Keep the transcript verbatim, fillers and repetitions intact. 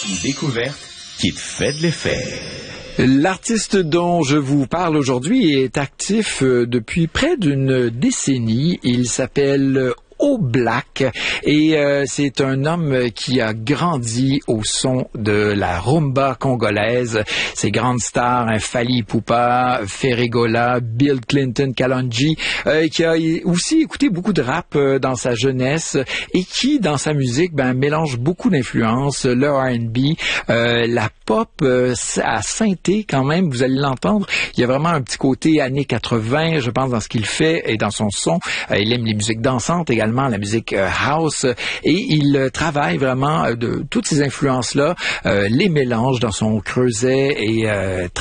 Une découverte qui te fait de l'effet. L'artiste dont je vous parle aujourd'hui est actif depuis près d'une décennie. Il s'appelle Oblak et euh, c'est un homme qui a grandi au son de la rumba congolaise. Ces grandes stars, hein, Fally Ipupa, Ferregola, Bill Clinton, Kalonji, euh, qui a aussi écouté beaucoup de rap euh, dans sa jeunesse et qui, dans sa musique, ben, mélange beaucoup d'influences, le R and B, euh, la pop euh, à synthé quand même, vous allez l'entendre. Il y a vraiment un petit côté années quatre-vingts, je pense, dans ce qu'il fait et dans son son. Euh, il aime les musiques dansantes également, la musique euh, house, et il euh, travaille vraiment euh, de toutes ces influences-là, euh, les mélange dans son creuset et euh,